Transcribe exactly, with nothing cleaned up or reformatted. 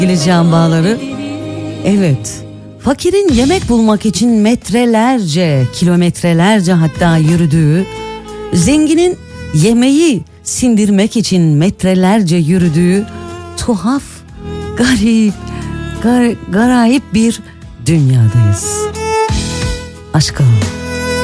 sevgili can bağları. Evet, fakirin yemek bulmak için metrelerce, kilometrelerce hatta yürüdüğü, zenginin yemeği sindirmek için metrelerce yürüdüğü tuhaf, garip, gar, garayip bir dünyadayız. Aşk olsun.